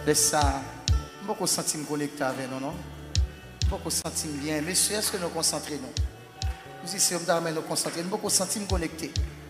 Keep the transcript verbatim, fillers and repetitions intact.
Laisse ça. Beaucoup sentir me connecter avec nous, non? Beaucoup sentir bien. Monsieur, est-ce que nous concentrons nous? Nous ici, on nous concentrer. Beaucoup sentir me connecter.